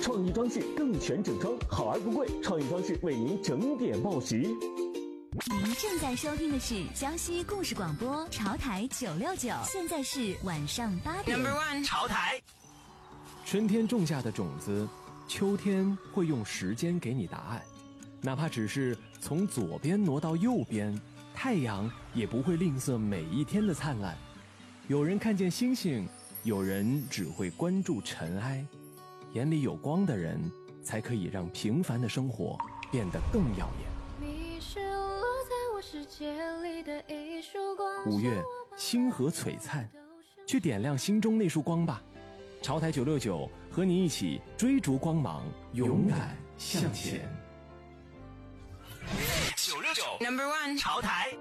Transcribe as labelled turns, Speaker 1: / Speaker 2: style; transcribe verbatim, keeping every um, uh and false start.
Speaker 1: 创意装饰更全整装，好而不贵。创意装饰为您整点报时。
Speaker 2: 您正在收听的是江西故事广播潮台九六九，现在是晚上八点。
Speaker 3: Number one， 潮台。
Speaker 4: 春天种下的种子，秋天会用时间给你答案。哪怕只是从左边挪到右边，太阳也不会吝啬每一天的灿烂。有人看见星星，有人只会关注尘埃。眼里有光的人，才可以让平凡的生活变得更耀眼。
Speaker 5: 你是落在我世界里的一束光。
Speaker 4: 五月，星河璀璨，去点亮心中那束光吧。潮台九六九和你一起追逐光芒，勇敢向前。
Speaker 3: 九六九 Number one， 潮台。